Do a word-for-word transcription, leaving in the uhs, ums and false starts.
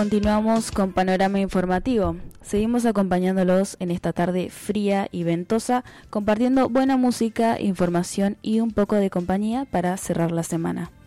Continuamos con Panorama Informativo. Seguimos acompañándolos en esta tarde fría y ventosa, compartiendo buena música, información y un poco de compañía para cerrar la semana.